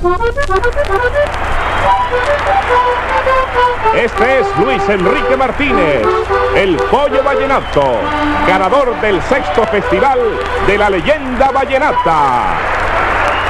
Este es Luis Enrique Martínez, el Pollo Vallenato, ganador del 6º Festival de la Leyenda Vallenata.